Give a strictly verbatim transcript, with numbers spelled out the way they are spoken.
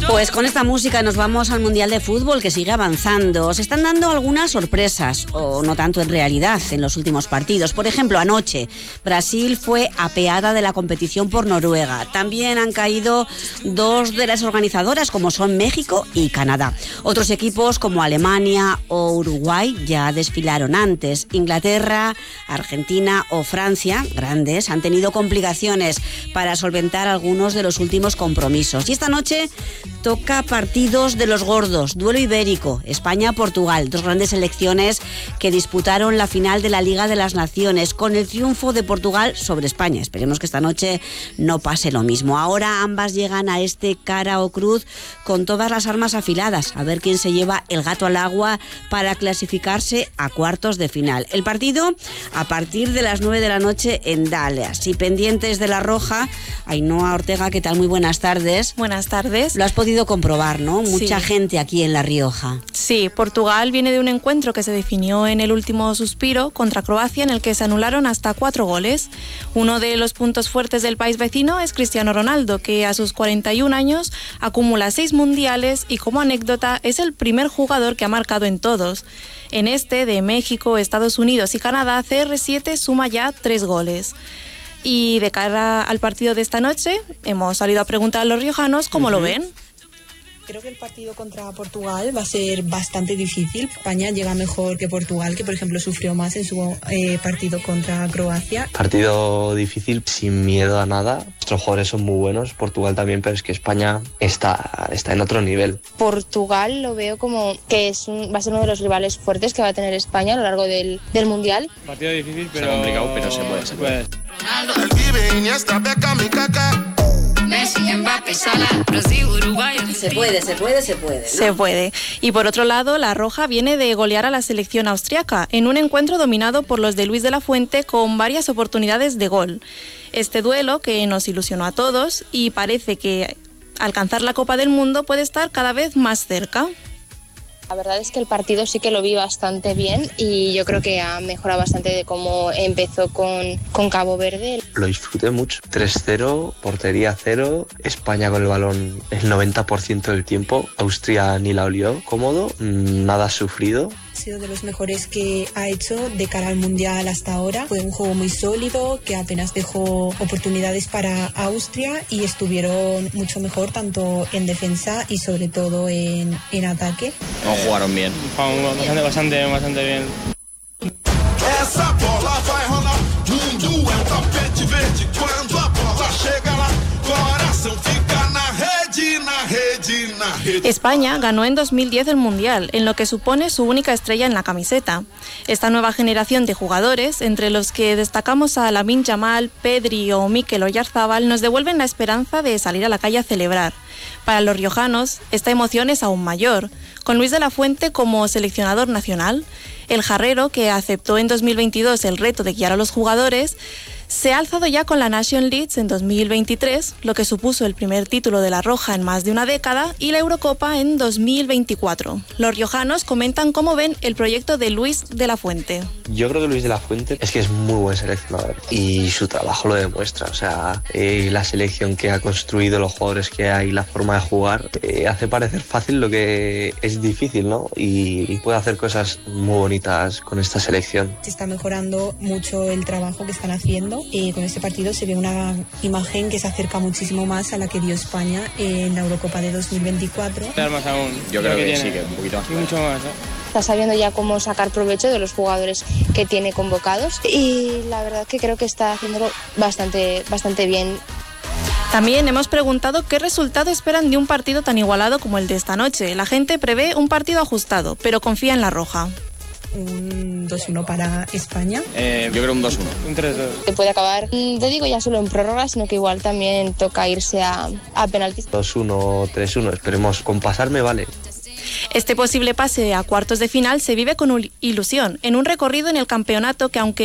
Pues con esta música nos vamos al Mundial de Fútbol, que sigue avanzando. Se están dando algunas sorpresas, o no tanto en realidad, en los últimos partidos. Por ejemplo, anoche Brasil fue apeada de la competición por Noruega. También han caído dos de las organizadoras, como son México y Canadá. Otros equipos como Alemania o Uruguay ya desfilaron antes. Inglaterra, Argentina o Francia, grandes, han tenido complicaciones para solventar algunos de los últimos compromisos. Y esta noche toca partidos de los gordos, duelo ibérico, España-Portugal, dos grandes selecciones que disputaron la final de la Liga de las Naciones con el triunfo de Portugal sobre España. Esperemos que esta noche no pase lo mismo. Ahora ambas llegan a este cara o cruz con todas las armas afiladas, a ver quién se lleva el gato al agua para clasificarse a cuartos de final. El partido a partir de las nueve de la noche en Dallas. Y pendientes de la Roja, Ainhoa Ortega, ¿qué tal? Muy buenas tardes. Buenas tardes. Lo has podido comprobar, ¿no? Mucha sí. gente aquí en La Rioja. Sí, Portugal viene de un encuentro que se definió en el último suspiro contra Croacia, en el que se anularon hasta cuatro goles. Uno de los puntos fuertes del país vecino es Cristiano Ronaldo, que a sus cuarenta y un años acumula seis mundiales y, como anécdota, es el primer jugador que ha marcado en todos. En este, de México, Estados Unidos y Canadá, C R siete suma ya tres goles. Y de cara al partido de esta noche, hemos salido a preguntar a los riojanos cómo uh-huh. lo ven. Creo que el partido contra Portugal va a ser bastante difícil. España llega mejor que Portugal, que por ejemplo sufrió más en su eh, partido contra Croacia. Partido difícil, sin miedo a nada. Nuestros jugadores son muy buenos, Portugal también, pero es que España está, está en otro nivel. Portugal lo veo como que es un, va a ser uno de los rivales fuertes que va a tener España a lo largo del, del Mundial. Partido difícil, pero... Está complicado, pero se puede, se puede. Se puede, se puede, se puede, ¿no? Se puede. Y por otro lado, la Roja viene de golear a la selección austriaca en un encuentro dominado por los de Luis de la Fuente con varias oportunidades de gol. Este duelo, que nos ilusionó a todos y parece que alcanzar la Copa del Mundo puede estar cada vez más cerca. La verdad es que el partido sí que lo vi bastante bien y yo creo que ha mejorado bastante de cómo empezó con, con Cabo Verde. Lo disfruté mucho. tres cero, portería cero, España con el balón el noventa por ciento del tiempo, Austria ni la olió, cómodo, nada sufrido. Ha sido de los mejores que ha hecho de cara al Mundial hasta ahora. Fue un juego muy sólido que apenas dejó oportunidades para Austria y estuvieron mucho mejor tanto en defensa y sobre todo en, en ataque. No jugaron bien. Bastante, bastante, bastante bien. Essa bola vai rolar, mundo é um tapete verde. Quando a bola chega lá, coração fica na rede, na rede, na rede. España ganó en dos mil diez el Mundial, en lo que supone su única estrella en la camiseta. Esta nueva generación de jugadores, entre los que destacamos a Lamine Yamal, Pedri o Mikel Oyarzabal, nos devuelven la esperanza de salir a la calle a celebrar. Para los riojanos, esta emoción es aún mayor. Con Luis de la Fuente como seleccionador nacional, el jarrero, que aceptó en dos mil veintidós el reto de guiar a los jugadores, se ha alzado ya con la Nation League en dos mil veintitrés, lo que supuso el primer título de la Roja en más de una década, y la Eurocopa en dos mil veinticuatro. Los riojanos comentan cómo ven el proyecto de Luis de la Fuente. Yo creo que Luis de la Fuente es que es muy buen seleccionador y su trabajo lo demuestra. O sea, eh, la selección que ha construido, los jugadores que hay, la forma de jugar, eh, hace parecer fácil lo que es difícil, ¿no? Y, y puede hacer cosas muy bonitas con esta selección. Se está mejorando mucho el trabajo que están haciendo. Eh, con este partido se ve una imagen que se acerca muchísimo más a la que dio España en la Eurocopa de dos mil veinticuatro. Más aún. Yo creo que, que sí, que un poquito más. Y mucho más, ¿eh? Está sabiendo ya cómo sacar provecho de los jugadores que tiene convocados y la verdad que creo que está haciéndolo bastante, bastante bien. También hemos preguntado qué resultado esperan de un partido tan igualado como el de esta noche. La gente prevé un partido ajustado, pero confía en la Roja. Un dos uno para España. Eh, yo creo un dos uno. Un tres dos. Que puede acabar, te digo, ya solo en prórroga, sino que igual también toca irse a, a penaltis. dos uno, tres uno, esperemos. Con pasarme vale. Este posible pase a cuartos de final se vive con ilusión, en un recorrido en el campeonato que, aunque